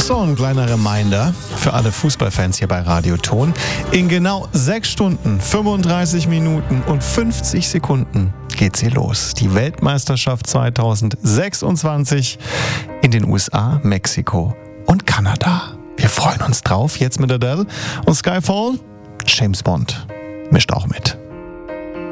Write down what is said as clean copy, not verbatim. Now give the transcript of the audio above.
So, ein kleiner Reminder für alle Fußballfans hier bei Radio Ton. In genau 6 Stunden, 35 Minuten und 50 Sekunden geht's hier los. Die Weltmeisterschaft 2026 in den USA, Mexiko und Kanada. Wir freuen uns drauf, jetzt mit Adele und Skyfall. James Bond mischt auch mit.